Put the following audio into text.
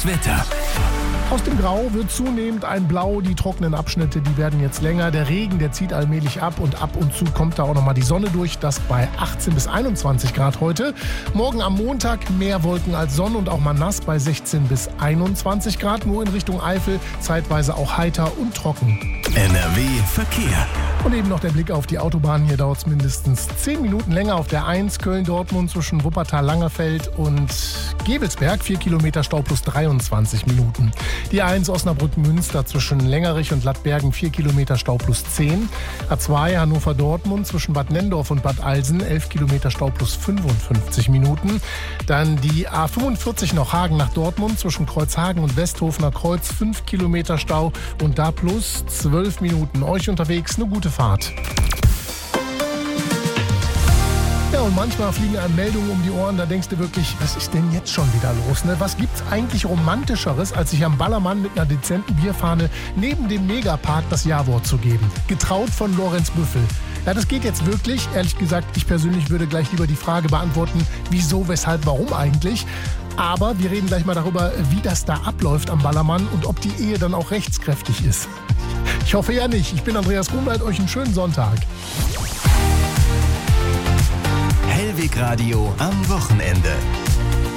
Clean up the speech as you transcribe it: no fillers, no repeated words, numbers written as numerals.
Das Wetter. Aus dem Grau wird zunehmend ein Blau. Die trockenen Abschnitte, die werden jetzt länger. Der Regen, der zieht allmählich ab und ab und zu kommt da auch nochmal die Sonne durch. Das bei 18 bis 21 Grad heute. Morgen am Montag mehr Wolken als Sonne und auch mal nass bei 16 bis 21 Grad. Nur in Richtung Eifel zeitweise auch heiter und trocken. NRW Verkehr. Und eben noch der Blick auf die Autobahn. Hier dauert es mindestens 10 Minuten länger auf der 1 Köln-Dortmund zwischen Wuppertal-Langerfeld und Gevelsberg. 4 Kilometer Stau plus 23 Minuten. Die 1 Osnabrück-Münster zwischen Längerich und Lattbergen 4 Kilometer Stau plus 10. A2 Hannover-Dortmund zwischen Bad Nenndorf und Bad Alsen 11 Kilometer Stau plus 55 Minuten. Dann die A45 noch Hagen nach Dortmund zwischen Kreuzhagen und Westhofener Kreuz 5 Kilometer Stau und da plus 12 Minuten. Euch unterwegs eine gute Fahrt. Ja, und manchmal fliegen einem Meldungen um die Ohren, da denkst du wirklich, was ist denn jetzt schon wieder los? Ne? Was gibt's eigentlich Romantischeres, als sich am Ballermann mit einer dezenten Bierfahne neben dem Megapark das Ja-Wort zu geben? Getraut von Lorenz Büffel. Ja, das geht jetzt wirklich. Ehrlich gesagt, ich persönlich würde gleich lieber die Frage beantworten, wieso, weshalb, warum eigentlich? Aber wir reden gleich mal darüber, wie das da abläuft am Ballermann und ob die Ehe dann auch rechtskräftig ist. Ich hoffe ja nicht. Ich bin Andreas Grunwald, euch einen schönen Sonntag. Hellweg Radio am Wochenende.